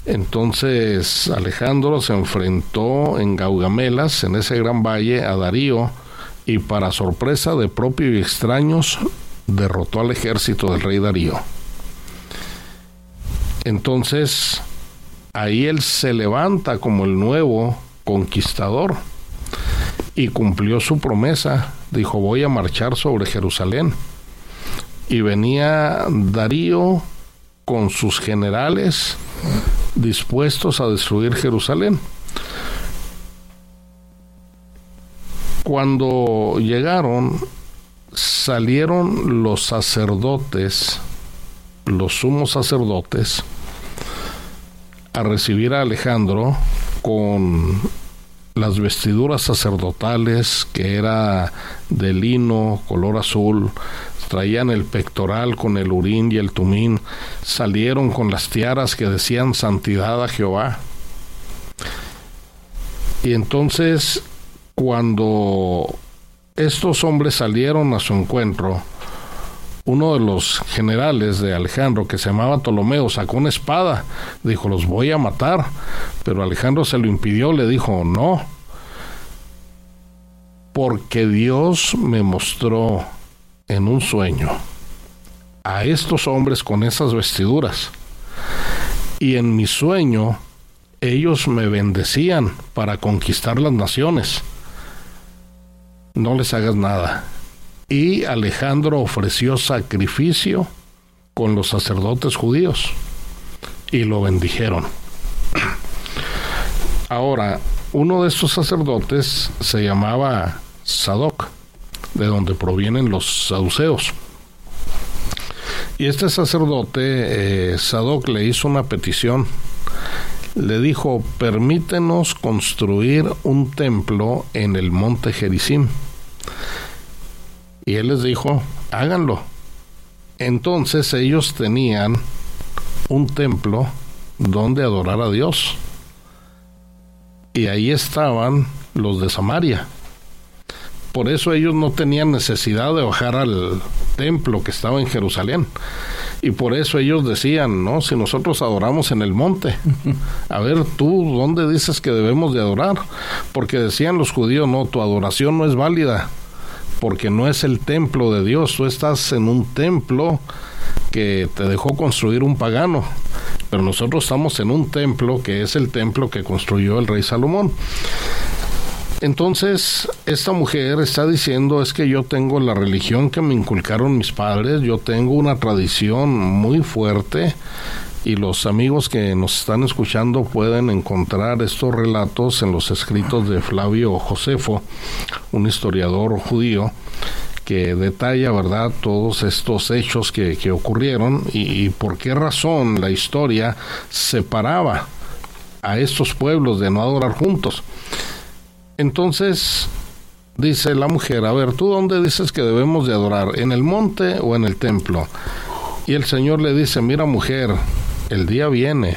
Entonces Alejandro se enfrentó en Gaugamelas, en ese gran valle, a Darío, y para sorpresa de propio y extraños, derrotó al ejército del rey Darío. Entonces, ahí él se levanta como el nuevo conquistador y cumplió su promesa. Dijo: voy a marchar sobre Jerusalén. Y venía Darío con sus generales dispuestos a destruir Jerusalén. Cuando llegaron, salieron los sacerdotes, los sumos sacerdotes, a recibir a Alejandro con las vestiduras sacerdotales, que era de lino color azul. Traían el pectoral con el urín y el tumín. Salieron con las tiaras que decían santidad a Jehová. Y entonces, cuando estos hombres salieron a su encuentro, uno de los generales de Alejandro, que se llamaba Ptolomeo, sacó una espada. Dijo: los voy a matar. Pero Alejandro se lo impidió. Le dijo: no, porque Dios me mostró en un sueño a estos hombres con esas vestiduras, y en mi sueño ellos me bendecían para conquistar las naciones. No les hagas nada. Y Alejandro ofreció sacrificio con los sacerdotes judíos y lo bendijeron. Ahora, uno de estos sacerdotes se llamaba Sadoc, de donde provienen los saduceos. Y este sacerdote, Sadoc, le hizo una petición. Le dijo: permítenos construir un templo en el monte Gerizim. Y él les dijo: háganlo. Entonces ellos tenían un templo donde adorar a Dios. Y ahí estaban los de Samaria. Por eso ellos no tenían necesidad de bajar al templo que estaba en Jerusalén. Y por eso ellos decían: no, si nosotros adoramos en el monte. A ver, tú, ¿dónde dices que debemos de adorar? Porque decían los judíos: no, tu adoración no es válida, porque no es el templo de Dios. Tú estás en un templo que te dejó construir un pagano, pero nosotros estamos en un templo que es el templo que construyó el rey Salomón. Entonces, esta mujer está diciendo: es que yo tengo la religión que me inculcaron mis padres, yo tengo una tradición muy fuerte, y los amigos que nos están escuchando pueden encontrar estos relatos en los escritos de Flavio Josefo, un historiador judío, que detalla, ¿verdad?, todos estos hechos que ocurrieron y por qué razón la historia separaba a estos pueblos de no adorar juntos. Entonces dice la mujer: a ver, ¿tú dónde dices que debemos de adorar? ¿En el monte o en el templo? Y el Señor le dice: mira, mujer, el día viene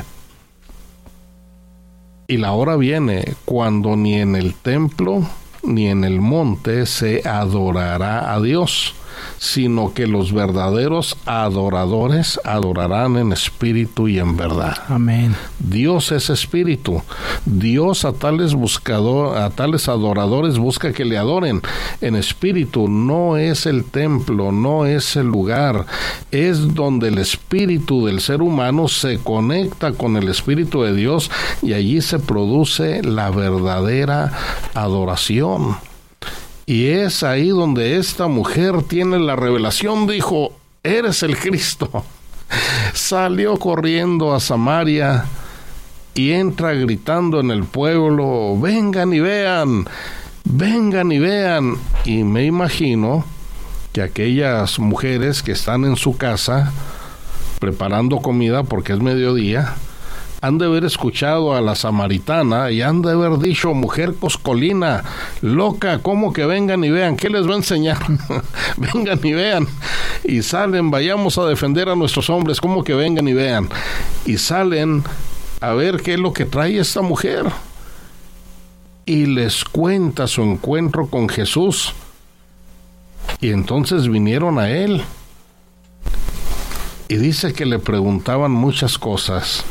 y la hora viene cuando ni en el templo ni en el monte se adorará a Dios, sino que los verdaderos adoradores adorarán en espíritu y en verdad. Amén. Dios es espíritu. Dios a tales adoradores busca que le adoren en espíritu. No es el templo, no es el lugar, es donde el espíritu del ser humano se conecta con el espíritu de Dios, y allí se produce la verdadera adoración. Y es ahí donde esta mujer tiene la revelación. Dijo: eres el Cristo. Salió corriendo a Samaria y entra gritando en el pueblo: vengan y vean, vengan y vean. Y me imagino que aquellas mujeres que están en su casa preparando comida, porque es mediodía, han de haber escuchado a la samaritana y han de haber dicho: mujer coscolina, loca, ¿cómo que vengan y vean? ¿Qué les va a enseñar? Vengan y vean. Y salen: vayamos a defender a nuestros hombres, ¿cómo que vengan y vean? Y salen a ver qué es lo que trae esta mujer. Y les cuenta su encuentro con Jesús. Y entonces vinieron a él. Y dice que le preguntaban muchas cosas.